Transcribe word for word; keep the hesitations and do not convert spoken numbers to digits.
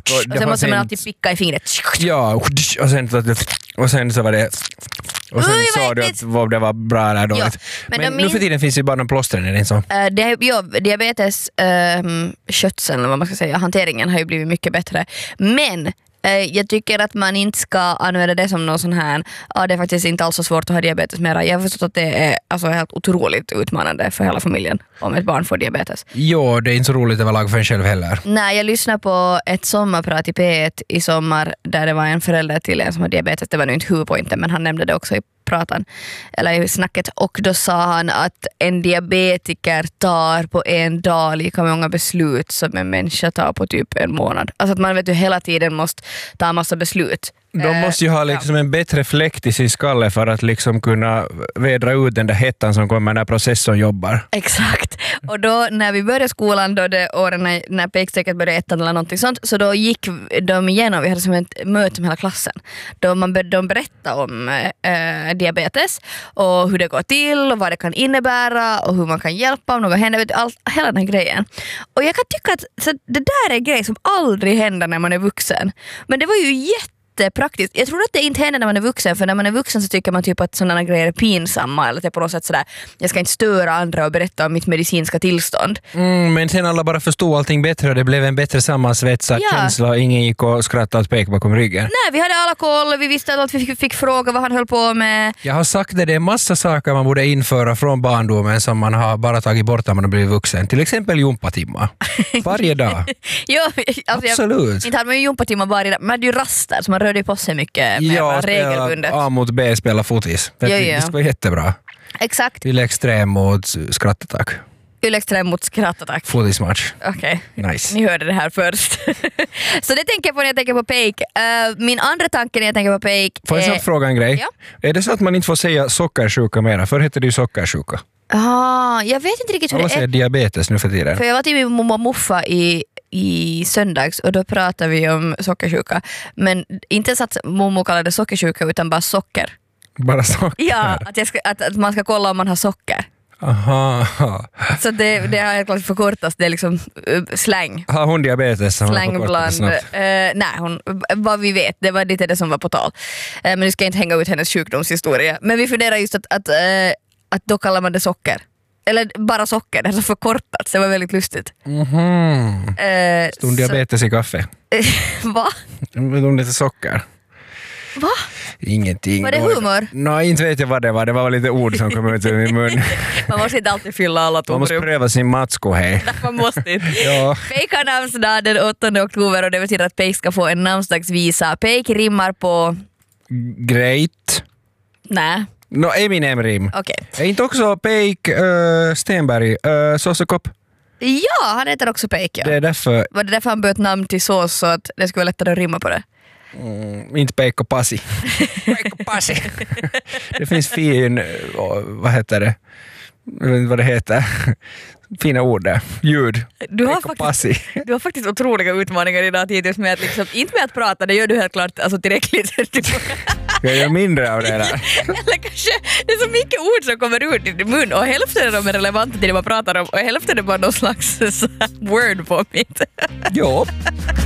Och sen måste man alltid picka i fingret. Ja, och sen, och sen så var det... Och sen sa du att vad det var bra eller dåligt. Ja, men men min... nu för tiden finns ju bara de plåstren, är det inte så? Uh, det, ja, diabetes um, skötseln, eller vad man ska säga, hanteringen har ju blivit mycket bättre. Men jag tycker att man inte ska använda det som någon sån här, ja, det är faktiskt inte alls så svårt att ha diabetes mera. Jag har förstått att det är alltså helt otroligt utmanande för hela familjen om ett barn får diabetes. Jo, det är inte så roligt överlag för en själv heller. Nej, jag lyssnade på ett sommarprat i P ett i sommar där det var en förälder till en som har diabetes. Det var nu inte huvudpointen, men han nämnde det också i pratan, eller i snacket, och då sa han att en diabetiker tar på en dag lika många beslut som en människa tar på typ en månad. Alltså att man vet ju hela tiden måste ta en massa beslut. De måste ju ha liksom en bättre fläkt i sin skalle för att liksom kunna vädra ut den där hettan som kommer när processorn jobbar. Exakt. Och då när vi började skolan, då det åren när, när pekstrecket började ettan eller någonting sånt, så då gick de igenom, vi hade som ett möte med hela klassen. Då man började de berätta om äh, diabetes och hur det går till och vad det kan innebära och hur man kan hjälpa om något händer, allt, hela den här grejen. Och jag kan tycka att så det där är en grej som aldrig händer när man är vuxen. Men det var ju jätte praktiskt. Jag tror att det inte händer när man är vuxen, för när man är vuxen så tycker man typ att sådana grejer är pinsamma eller att det är på något sätt sådär, jag ska inte störa andra och berätta om mitt medicinska tillstånd. Mm, men sen alla bara förstod allting bättre och det blev en bättre sammansvetsad ja. känsla och ingen gick och skrattade och pek bakom ryggen. Nej, vi hade alla koll, vi visste att vi fick, fick fråga vad han höll på med. Jag har sagt det, det är massa saker man borde införa från barndomen som man har bara tagit bort när man har blivit vuxen. Till exempel jumpatimma. Varje dag. Jo, alltså absolut. Jag, inte hade man ju jumpatimma varje dag, man hade ju raster så man rörde på sig mycket mer ja, regelbundet. A mot B spela fotis. Det, ja, ja. det var jättebra. Exakt. Yle Extrem mot skrattattack. Yle Extrem mot skrattattack. Fotismatch. Okej. Okay. Nice. Ni hörde det här först. Så det tänker jag på när jag tänker på Peik. Uh, min andra tanke när jag tänker på Peik. Får jag snabbt fråga en grej? Ja? Är det så att man inte får säga sockersjuka mera? Förr hette det ju sockersjuka. Ah, jag vet inte riktigt hur alla det är. säger diabetes nu för tiden. För jag var till min mamma och muffa i i söndags och då pratade vi om sockersjuka. Men inte så att mommo kallade det sockersjuka utan bara socker. Bara socker? Ja, att, jag ska, att, att man ska kolla om man har socker. Aha. Så det, det har helt klart förkortats, det är liksom uh, slang. Har hon diabetes? Slang bland... Uh, nej, hon, vad vi vet, det var lite det som var på tal. Uh, men nu ska jag inte hänga ut hennes sjukdomshistoria. Men vi funderar just att, att, uh, att då kallar man det socker. Eller bara socker, det är så förkortat. Det var väldigt lustigt. Mhm. Uh, Stod diabetes så... i kaffe? Va? Stod lite socker. Va? Ingenting. Var det humor? Nej, inte vet jag vad det var. Det var lite ord som kom ut ur min mun. Man måste inte alltid fylla alla tomrum. Man måste pröva sin matsko, hej. Man måste inte. Ja. Peik har namnsdag den åttonde oktober och det betyder att Peik ska få en namnsdagsvisa. Peik rimmar på... Great. Nej. No, Eminem rim. Okej. Okay. Är inte också Peik uh, Stenberg uh, Såsekopp? Ja, han heter också Peik, ja. Det är därför... Var det därför han bytte namn till sås så att det skulle vara lättare att rimma på det? Mm, inte Peikko Pasi. Peikko Pasi. Det finns fin, vad heter det? Jag vet inte vad det heter. Fina ord där. Ljud. Du har, faktiskt, du har faktiskt otroliga utmaningar idag tidvis med att liksom, inte med att prata, det gör du helt klart alltså tillräckligt. Jag gör mindre av det där. Eller kanske, det är så mycket ord som kommer ut i din mun och hälften av dem är relevanta till det man pratar om och hälften är bara någon slags word på mitt. Jo.